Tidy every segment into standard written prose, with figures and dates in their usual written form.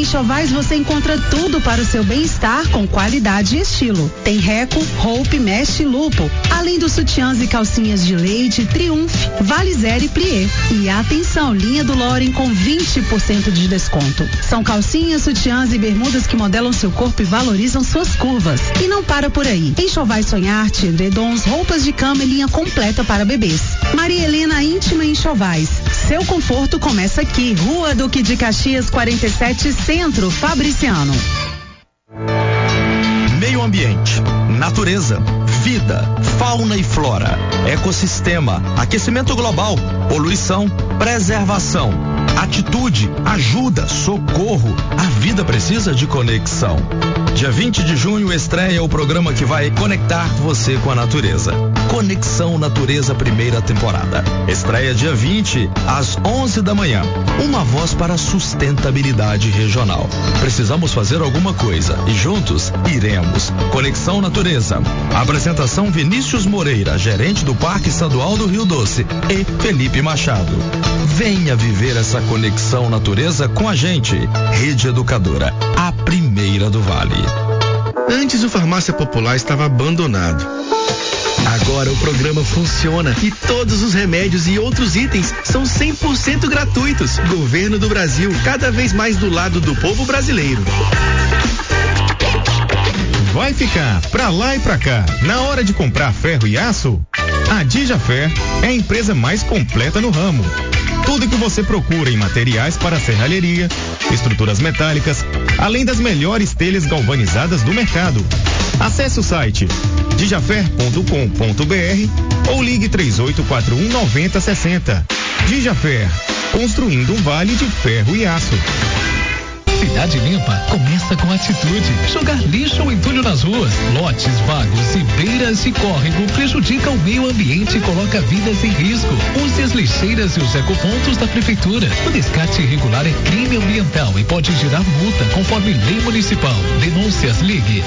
Enxovais você encontra tudo para o seu bem-estar com qualidade e estilo. Tem Reco, Hope, Mesh e Lupo, além dos sutiãs e calcinhas de leite, Triumph, Valizer e Plié. E atenção, linha do Loren com 20% de desconto. São calcinhas, sutiãs e bermudas que modelam seu corpo e valorizam suas curvas. E não para por aí. Enxovais Sonharte, edredons, roupas de cama e linha completa para bebês. Maria Helena Íntima Enxovais. Seu conforto começa aqui. Rua Duque de Caxias 47 Centro, Fabriciano. Meio ambiente, natureza, vida, fauna e flora, ecossistema, aquecimento global, poluição, preservação, atitude, ajuda, socorro. A vida precisa de conexão. Dia 20 de junho estreia o programa que vai conectar você com a natureza. Conexão Natureza, primeira temporada. Estreia dia 20 às 11 da manhã. Uma voz para a sustentabilidade regional. Precisamos fazer alguma coisa e juntos iremos. Conexão Natureza. Apresentação Vinícius Moreira, gerente do Parque Estadual do Rio Doce, e Felipe Machado. Venha viver essa conexão natureza com a gente. Rede Educadora, a primeira do Vale. Antes o Farmácia Popular estava abandonado. Agora o programa funciona e todos os remédios e outros itens são 100% gratuitos. Governo do Brasil, cada vez mais do lado do povo brasileiro. Vai ficar pra lá e pra cá. Na hora de comprar ferro e aço, a Dijafer é a empresa mais completa no ramo. Tudo que você procura em materiais para serralheria, estruturas metálicas, além das melhores telhas galvanizadas do mercado. Acesse o site dijafer.com.br ou ligue 3841-9060. Dijafer, construindo um vale de ferro e aço. Cidade Limpa começa com atitude. Jogar lixo ou entulho nas ruas, lotes vagos e beiras de córrego prejudica o meio ambiente e coloca vidas em risco. Use as lixeiras e os ecopontos da prefeitura. O descarte irregular é crime ambiental e pode gerar multa conforme lei municipal. Denúncias, ligue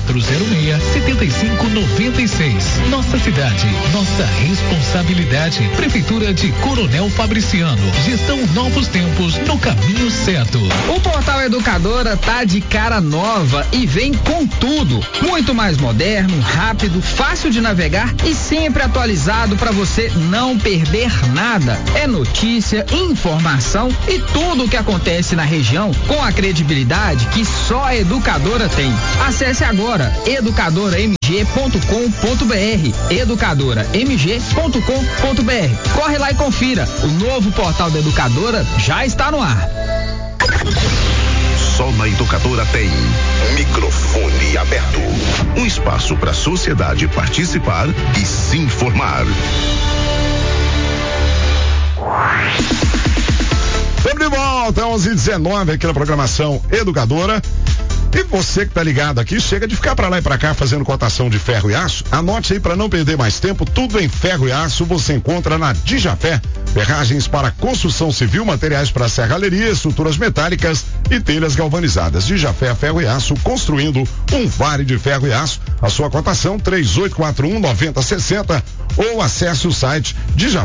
3406-7596. Nossa cidade, nossa responsabilidade. Prefeitura de Coronel Fabriciano. Gestão Novos Tempos, no caminho certo. O portal Educadora tá de cara nova e vem com tudo. Muito mais moderno, rápido, fácil de navegar e sempre atualizado para você não perder nada. É notícia, informação e tudo o que acontece na região com a credibilidade que só a Educadora tem. Acesse agora educadoramg.com.br. educadoramg.com.br. Corre lá e confira. O novo portal da Educadora já está no ar. Só na Educadora tem microfone aberto. Um espaço para a sociedade participar e se informar. Estamos de volta, 11h19 aqui na programação Educadora. E você que tá ligado aqui, chega de ficar pra lá e pra cá fazendo cotação de ferro e aço. Anote aí pra não perder mais tempo, tudo em ferro e aço você encontra na Dijafé. Ferragens para construção civil, materiais para serralheria, estruturas metálicas e telhas galvanizadas. Dijafé Ferro e Aço, construindo um vale de ferro e aço. A sua cotação 3841-9060 ou acesse o site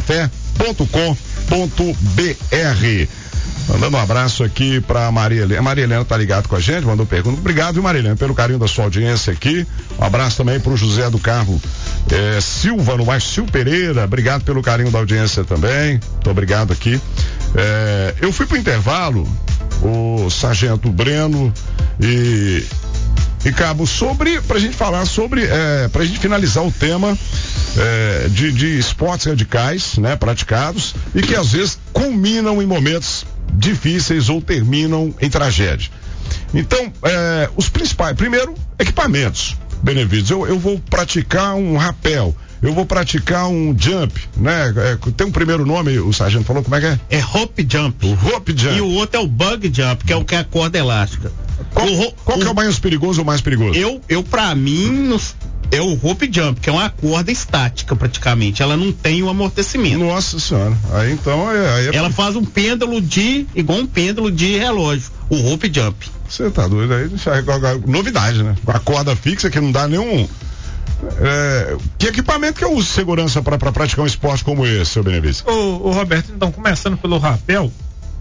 dijafé.com.br. Mandando um abraço aqui pra Maria Helena. A Maria Helena tá ligado com a gente, mandou pergunta. Obrigado, viu, Maria Helena, pelo carinho da sua audiência aqui. Um abraço também pro José do Carmo Silva, no bairro Sil Pereira. Obrigado pelo carinho da audiência também. Muito obrigado aqui. Eu fui pro intervalo, o Sargento Breno e Cabo, pra gente falar sobre, pra gente finalizar o tema de esportes radicais, né, praticados e que às vezes culminam em momentos difíceis ou terminam em tragédia. Então, os principais, primeiro, equipamentos, Benevides. Eu vou praticar um rapel, eu vou praticar um jump, né? Tem um primeiro nome, o sargento falou, como é que é? É rope jump. O rope jump. E o outro é o bug jump, que é o que é a corda elástica. Qual que é o mais perigoso ou mais perigoso? Pra mim, é o rope jump, que é uma corda estática praticamente. Ela não tem o amortecimento. Nossa senhora. Aí então ela faz igual um pêndulo de relógio. O rope jump. Você tá doido aí? Novidade, né? A corda fixa que não dá nenhum. Que equipamento que eu uso de segurança para praticar um esporte como esse, seu Benevides? Ô Roberto, então, começando pelo rapel,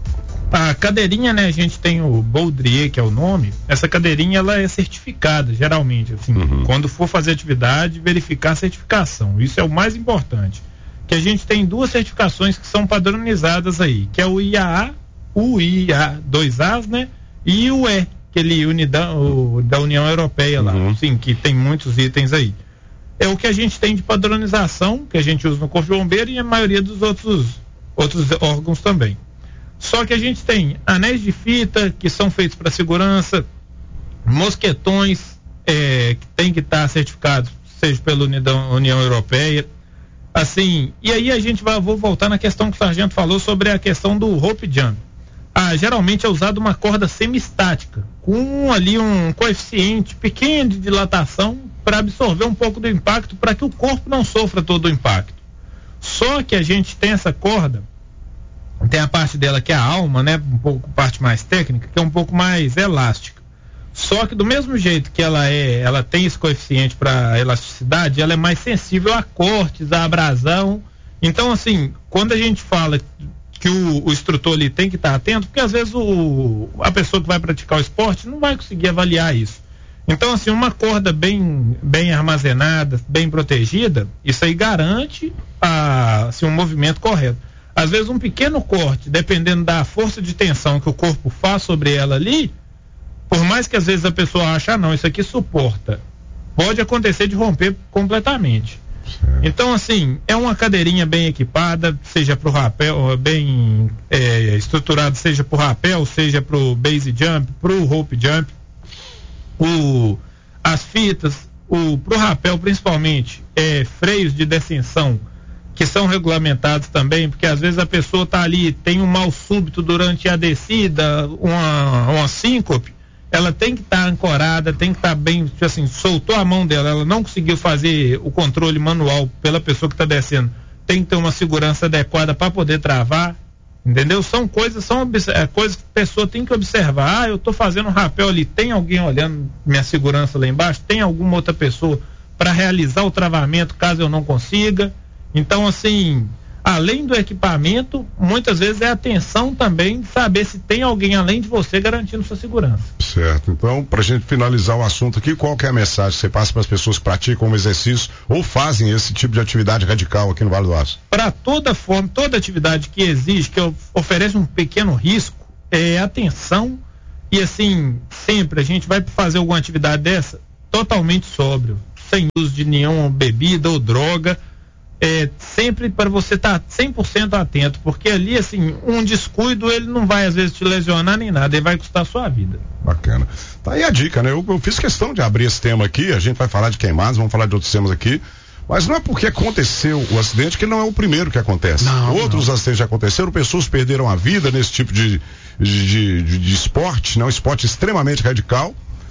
A cadeirinha, né, a gente tem o Baudrier, que é o nome. Essa cadeirinha, ela é certificada, geralmente, assim, quando for fazer atividade, verificar a certificação. Isso é o mais importante. Que a gente tem 2 certificações que são padronizadas aí, que é o IAA, o IA 2As, né, e o E, aquele da União Europeia lá, sim, que tem muitos itens aí. É o que a gente tem de padronização, que a gente usa no Corpo de Bombeiro e a maioria dos outros órgãos também. Só que a gente tem anéis de fita que são feitos para segurança, mosquetões que tem que estar certificados, seja pela União Europeia, assim. E aí vou voltar na questão que o sargento falou sobre a questão do rope jump. Geralmente é usado uma corda semi-estática, com ali um coeficiente pequeno de dilatação para absorver um pouco do impacto, para que o corpo não sofra todo o impacto. Só que a gente tem essa corda, tem a parte dela que é a alma, né, um pouco parte mais técnica, que é um pouco mais elástica. Só que do mesmo jeito que ela tem esse coeficiente para elasticidade, ela é mais sensível a cortes, a abrasão. Então, assim, quando a gente fala que o instrutor ali tem que estar atento, porque às vezes a pessoa que vai praticar o esporte não vai conseguir avaliar isso. Então, assim, uma corda bem armazenada, bem protegida, isso aí garante assim, um movimento correto. Às vezes um pequeno corte, dependendo da força de tensão que o corpo faz sobre ela ali, por mais que às vezes a pessoa ache, não, isso aqui suporta, pode acontecer de romper completamente. Então, assim, é uma cadeirinha bem equipada, seja para o rapel, bem estruturado, seja para o rapel, seja para o base jump, para o rope jump, as fitas, para o rapel principalmente, freios de descensão, que são regulamentados também, porque às vezes a pessoa está ali, tem um mal súbito durante a descida, uma síncope, ela tem que estar ancorada, tem que estar bem, assim, soltou a mão dela, ela não conseguiu fazer o controle manual pela pessoa que está descendo, tem que ter uma segurança adequada para poder travar, entendeu? São coisas que a pessoa tem que observar. Eu estou fazendo um rapel ali, tem alguém olhando minha segurança lá embaixo, tem alguma outra pessoa para realizar o travamento caso eu não consiga. Então, assim, além do equipamento, muitas vezes é atenção também de saber se tem alguém além de você garantindo sua segurança. Certo. Então, pra gente finalizar o assunto aqui, qual que é a mensagem que você passa para as pessoas que praticam o exercício ou fazem esse tipo de atividade radical aqui no Vale do Aço? Para toda atividade que exige, que oferece um pequeno risco, atenção e, assim, sempre a gente vai fazer alguma atividade dessa totalmente sóbrio, sem uso de nenhuma bebida ou droga. Sempre para você estar 100% atento, porque ali, assim, um descuido, ele não vai às vezes te lesionar nem nada, ele vai custar a sua vida. Bacana. Tá aí a dica, né? Eu fiz questão de abrir esse tema aqui, a gente vai falar de queimados, vamos falar de outros temas aqui, mas não é porque aconteceu o acidente que não é o primeiro que acontece. Outros acidentes já aconteceram, pessoas perderam a vida nesse tipo de esporte, né? Um esporte extremamente radical.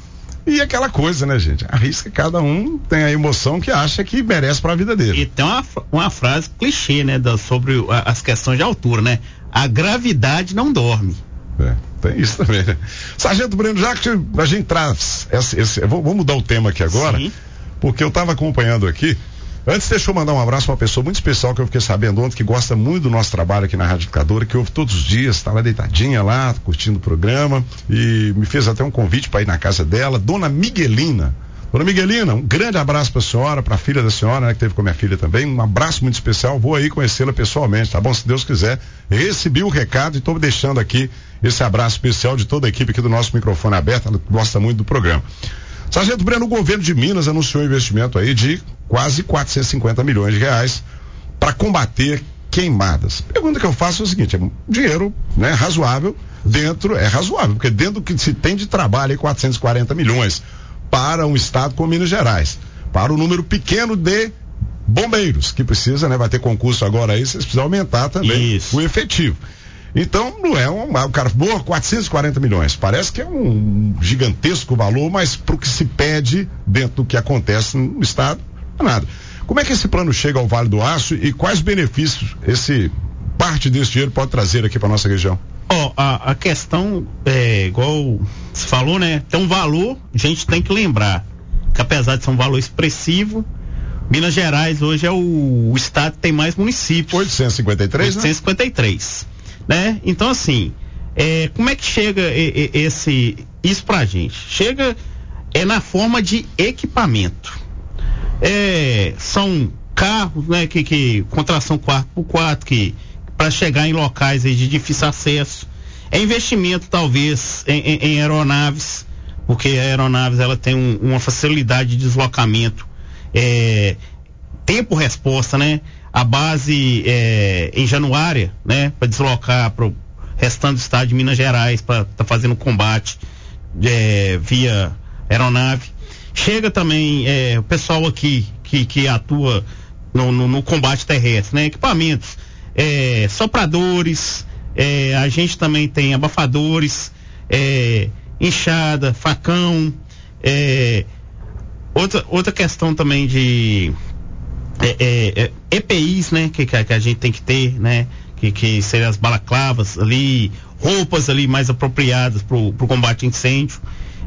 E aquela coisa, né, gente? Arrisca, cada um tem a emoção que acha que merece para a vida dele. E tem uma frase clichê, né, sobre as questões de altura, né? A gravidade não dorme. Tem isso também, né? Sargento Breno, já que a gente traz vou mudar o tema aqui agora. Sim. Porque eu estava acompanhando aqui. Antes, deixa eu mandar um abraço para uma pessoa muito especial que eu fiquei sabendo ontem, que gosta muito do nosso trabalho aqui na Rádio Educadora, que ouve todos os dias, está lá deitadinha lá, curtindo o programa, e me fez até um convite para ir na casa dela, Dona Miguelina. Dona Miguelina, um grande abraço para a senhora, para a filha da senhora, né, que teve com a minha filha também, um abraço muito especial, vou aí conhecê-la pessoalmente, tá bom? Se Deus quiser. Recebi o recado e estou deixando aqui esse abraço especial de toda a equipe aqui do nosso microfone aberto, ela gosta muito do programa. Sargento Breno, o governo de Minas anunciou um investimento aí de quase 450 milhões de reais para combater queimadas. A pergunta que eu faço é o seguinte: é dinheiro, né, razoável, razoável, porque dentro do que se tem de trabalho aí, 440 milhões para um estado como Minas Gerais, para o número pequeno de bombeiros que precisa, né, vai ter concurso agora aí, vocês precisam aumentar também o efetivo. Então, não é o cara, 440 milhões, parece que é um gigantesco valor, mas pro que se pede dentro do que acontece no estado, não é nada. Como é que esse plano chega ao Vale do Aço e quais benefícios parte desse dinheiro pode trazer aqui para nossa região? A questão igual você falou, né? Tem um valor, a gente tem que lembrar que apesar de ser um valor expressivo, Minas Gerais hoje é o estado que tem mais municípios. 853, né? 853. Né? Então, assim, Como é que chega isso pra gente? Chega na forma de equipamento. São carros, né, que com tração 4x4, que para chegar em locais aí de difícil acesso. Investimento talvez em aeronaves, porque a aeronaves ela tem uma facilidade de deslocamento, tempo-resposta, né? A base em Januária, né? Para deslocar para o restante do estado de Minas Gerais, para estar fazendo combate via aeronave. Chega também o pessoal aqui que atua no combate terrestre, né? Equipamentos, sopradores, a gente também tem abafadores, enxada, facão, outra questão também de EPIs, né? Que a gente tem que ter, né? Que seriam as balaclavas ali, roupas ali mais apropriadas pro combate a incêndio,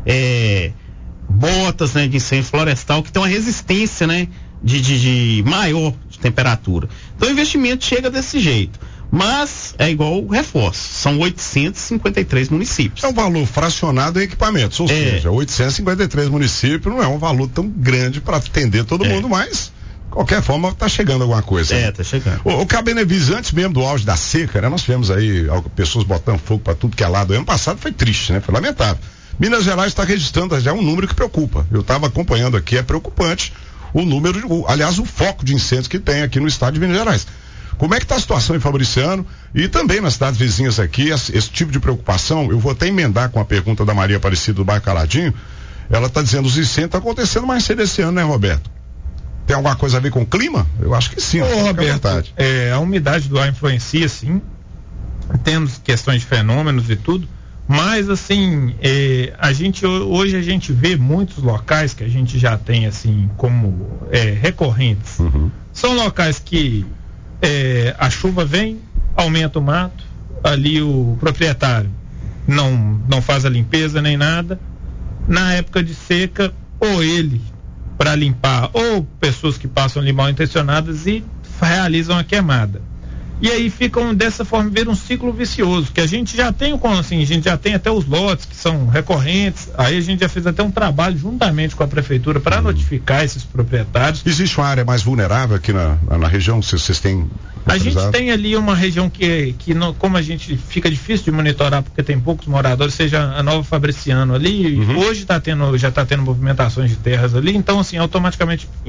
botas, né? De incêndio florestal, que tem uma resistência, né? De maior de temperatura. Então o investimento chega desse jeito. Mas é igual reforço, são 853 municípios. É um valor fracionado em equipamentos, ou seja, 853 municípios não é um valor tão grande para atender todo mundo, mas de qualquer forma tá chegando alguma coisa. Tá chegando. O Cabenevis, antes mesmo do auge da seca, né? Nós tivemos aí pessoas botando fogo para tudo que é lado. Ano passado foi triste, né? Foi lamentável. Minas Gerais está registrando já um número que preocupa. Eu estava acompanhando aqui, é preocupante o número, aliás, o foco de incêndios que tem aqui no estado de Minas Gerais. Como é que está a situação em Fabriciano e também nas cidades vizinhas aqui, esse tipo de preocupação? Eu vou até emendar com a pergunta da Maria Aparecida do bairro Caladinho. Ela está dizendo os incêndios estão acontecendo mais cedo esse ano, né, Roberto? Tem alguma coisa a ver com o clima? Eu acho que sim. Roberto, a umidade do ar influencia, sim. Temos questões de fenômenos e tudo. Mas assim, hoje a gente vê muitos locais que a gente já tem assim como recorrentes. Uhum. São locais que a chuva vem, aumenta o mato, ali o proprietário não faz a limpeza nem nada. Na época de seca, ou ele para limpar, ou pessoas que passam ali mal intencionadas e realizam a queimada. E aí ficam dessa forma, vira um ciclo vicioso, que a gente já tem a gente já tem até os lotes que são recorrentes, aí a gente já fez até um trabalho juntamente com a prefeitura para notificar esses proprietários. Existe uma área mais vulnerável aqui na região, vocês têm? A gente tem ali uma região que não, como a gente fica difícil de monitorar porque tem poucos moradores, seja a Nova Fabriciano ali, hoje já está tendo movimentações de terras ali, então assim, automaticamente